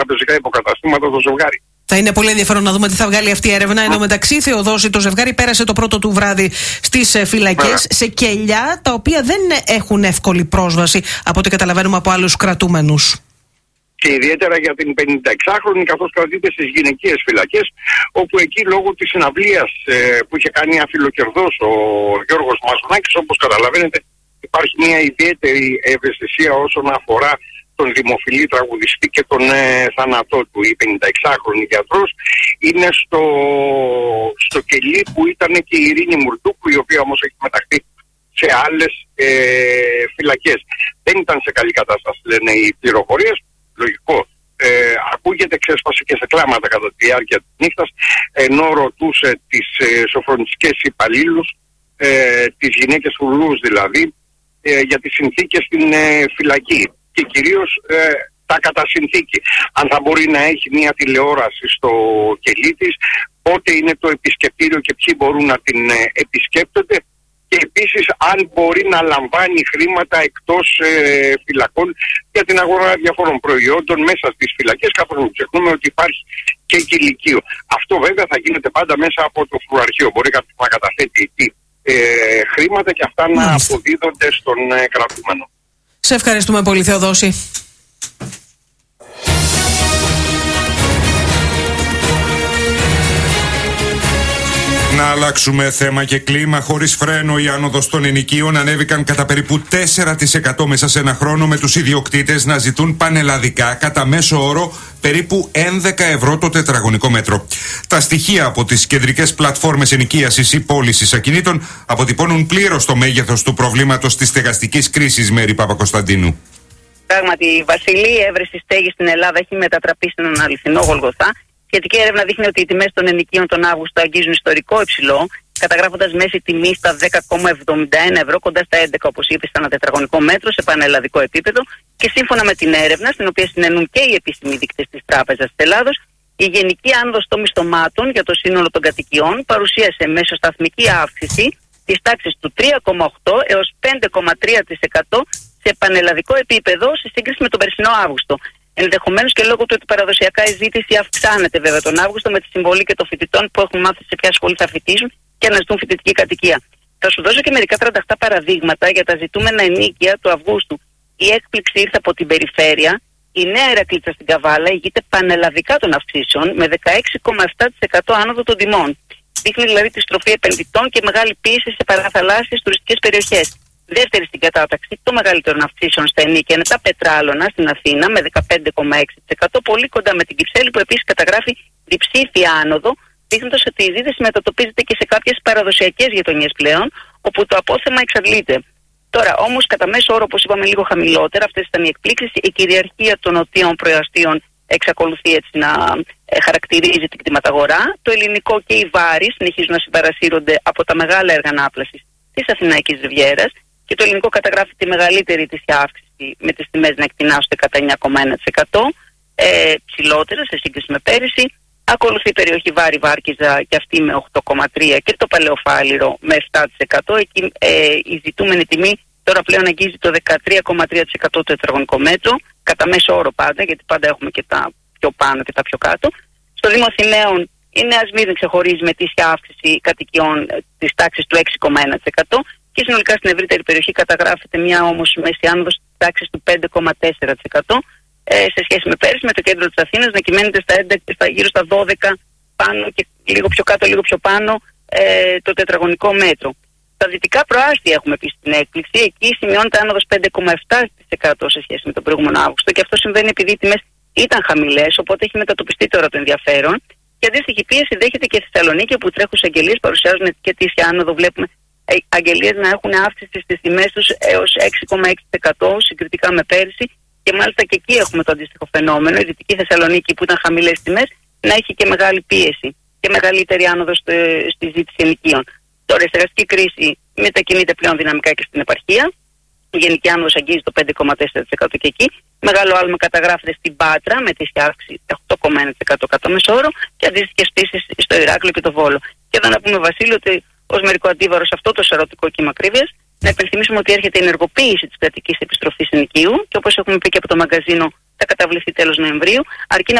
τραπεζικά υποκαταστήματα το ζευγάρι. Θα είναι πολύ ενδιαφέρον να δούμε τι θα βγάλει αυτή η έρευνα. Εν τω μεταξύ, Θεοδόση, το ζευγάρι πέρασε το πρώτο του βράδυ στις φυλακές σε κελιά τα οποία δεν έχουν εύκολη πρόσβαση από ό,τι καταλαβαίνουμε από άλλους κρατούμενους. Και ιδιαίτερα για την 56χρονη, καθώς κρατείται στις γυναικείες φυλακές, όπου εκεί λόγω της συναυλίας που είχε κάνει αφιλοκερδός ο Γιώργος Μαζονάκης, όπως καταλαβαίνετε, υπάρχει μια ιδιαίτερη ευαισθησία όσον αφορά τον δημοφιλή τραγουδιστή και τον θάνατό του. Η 56χρονη γιατρός είναι στο κελί που ήταν και η Ειρήνη Μουρτούκου, η οποία όμως έχει μεταχθεί σε άλλες φυλακές. Δεν ήταν σε καλή κατάσταση, λένε οι πληροφορίες. Λογικό. Ακούγεται, ξέσπασε και σε κλάματα κατά τη διάρκεια της νύχτας, ενώ ρωτούσε τις σοφρονιστικές υπαλλήλους, τις γυναίκες φουρλούς δηλαδή, για τις συνθήκες στην φυλακή και κυρίως τα κατά συνθήκη. Αν θα μπορεί να έχει μια τηλεόραση στο κελί της, πότε είναι το επισκεπτήριο και ποιοι μπορούν να την επισκέπτονται, και επίσης αν μπορεί να λαμβάνει χρήματα εκτός φυλακών για την αγορά διαφόρων προϊόντων μέσα στις φυλακές, καθώς μην ξεχνούμε ότι υπάρχει και κηλικείο. Αυτό βέβαια θα γίνεται πάντα μέσα από το φρουραρχείο. Μπορεί κάποιος να καταθέτει χρήματα και αυτά να αποδίδονται στον κρατούμενο. Σε ευχαριστούμε πολύ, Θεοδόση. Να αλλάξουμε θέμα και κλίμα. Χωρίς φρένο, οι άνοδος των ενοικίων ανέβηκαν κατά περίπου 4% μέσα σε ένα χρόνο, με τους ιδιοκτήτες να ζητούν πανελλαδικά κατά μέσο όρο περίπου 11 ευρώ το τετραγωνικό μέτρο. Τα στοιχεία από τις κεντρικές πλατφόρμες ενοικίασης ή πώλησης ακινήτων αποτυπώνουν πλήρως το μέγεθος του προβλήματος της στεγαστικής κρίσης, Μέρη Παπακοσταντίνου. Πράγματι, η Βασιλή, η έβρεση στέγης στην Ελλάδα έχει μετατραπεί σε έναν αληθινό Γολγοθά. Σχετική έρευνα δείχνει ότι οι τιμές των ενοικίων τον Αύγουστο αγγίζουν ιστορικό υψηλό, καταγράφοντας μέση τιμή στα 10,71 ευρώ, κοντά στα 11, όπως είπε, στα ένα τετραγωνικό μέτρο σε πανελλαδικό επίπεδο. Και σύμφωνα με την έρευνα, στην οποία συνενούν και οι επίσημοι δείκτες της Τράπεζας της Ελλάδος, η γενική άνοδος των μισθωμάτων για το σύνολο των κατοικιών παρουσίασε μεσοσταθμική αύξηση της τάξης του 3,8 έως 5,3% σε πανελλαδικό επίπεδο σε σύγκριση με τον περσινό Αύγουστο. Ενδεχομένως και λόγω του ότι παραδοσιακά η ζήτηση αυξάνεται βέβαια τον Αύγουστο, με τη συμβολή και των φοιτητών που έχουν μάθει σε ποια σχολή θα φοιτήσουν και αναζητούν φοιτητική κατοικία. Θα σου δώσω και μερικά τρανταχτά παραδείγματα για τα ζητούμενα ενίκια του Αυγούστου. Η έκπληξη ήρθε από την περιφέρεια. Η Νέα Ηρακλήτσα στην Καβάλα ηγείται πανελλαδικά των αυξήσεων με 16,7% άνοδο των τιμών. Δείχνει δηλαδή τη στροφή επενδυτών και μεγάλη πίεση σε παραθαλάσσιες τουριστικές περιοχές. Δεύτερη στην κατάταξη των μεγαλύτερων αυξήσεων στα ενίκια είναι τα Πετράλωνα στην Αθήνα με 15,6%, πολύ κοντά με την Κυψέλη που επίσης καταγράφει διψήφια άνοδο, δείχνοντας ότι η ζήτηση μετατοπίζεται και σε κάποιες παραδοσιακές γειτονιές πλέον, όπου το απόθεμα εξαντλείται. Τώρα όμως κατά μέσο όρο, όπως είπαμε, λίγο χαμηλότερα, αυτές ήταν οι εκπλήξεις. Η κυριαρχία των νοτίων προαστίων εξακολουθεί έτσι να χαρακτηρίζει την κτηματαγορά. Το ελληνικό και οι βάρη συνεχίζουν να συμπαρασύρονται από τα μεγάλα έργα ανάπλασης της Αθηναϊκής Ριβιέρας. Και το ελληνικό καταγράφει τη μεγαλύτερη της αύξηση, με τις τιμές να εκτινάσουν κατά 9,1%, ψηλότερα σε σύγκριση με πέρυσι. Ακολουθεί η περιοχή Βάρη Βάρκιζα και αυτή με 8,3% και το Παλαιοφάλιρο με 7%. Εκεί η ζητούμενη τιμή τώρα πλέον αγγίζει το 13,3% το τετραγωνικό μέτρο, κατά μέσο όρο πάντα, γιατί πάντα έχουμε και τα πιο πάνω και τα πιο κάτω. Στο Δήμο Αθηναίων η Νέα Σμύρνη ξεχωρίζει με ετήσια αύξηση κατοικιών της τάξης του 6,1%. Και συνολικά στην ευρύτερη περιοχή καταγράφεται μια όμως μέση άνοδος της τάξης του 5,4% σε σχέση με πέρυσι, με το κέντρο της Αθήνας να κυμαίνεται γύρω στα 12 πάνω και λίγο πιο κάτω, λίγο πιο πάνω το τετραγωνικό μέτρο. Στα δυτικά προάστια έχουμε επίσης την έκπληξη. Εκεί σημειώνεται άνοδος 5,7% σε σχέση με τον προηγούμενο Αύγουστο, και αυτό συμβαίνει επειδή οι τιμές ήταν χαμηλές, οπότε έχει μετατοπιστεί τώρα το ενδιαφέρον. Και αντίστοιχη πίεση δέχεται και η Θεσσαλονίκη, όπου τρέχουσες αγγελίες παρουσιάζουν και ετήσια άνοδο. Βλέπουμε αγγελίες να έχουν αύξηση στις τιμές τους έως 6,6% συγκριτικά με πέρυσι, και μάλιστα και εκεί έχουμε το αντίστοιχο φαινόμενο. Η Δυτική Θεσσαλονίκη, που ήταν χαμηλές τιμές, να έχει και μεγάλη πίεση και μεγαλύτερη άνοδο στη ζήτηση ενοικίων. Τώρα η στεγαστική κρίση μετακινείται πλέον δυναμικά και στην επαρχία. Η γενική άνοδος αγγίζει το 5,4% και εκεί. Μεγάλο άλμα καταγράφεται στην Πάτρα με τη αύξηση 8,1% κατά μέσο όρο, και αντίστοιχες πτήσεις στο Ηράκλειο και το Βόλο. Και εδώ να πούμε, Βασίλη, ότι ως μερικό αντίβαρο σε αυτό το σαρωτικό κύμα ακρίβειας, να υπενθυμίσουμε ότι έρχεται η ενεργοποίηση της κρατικής επιστροφής ενοικίου, και όπως έχουμε πει και από το μαγκαζίνο, θα καταβληθεί τέλος Νοεμβρίου, αρκεί να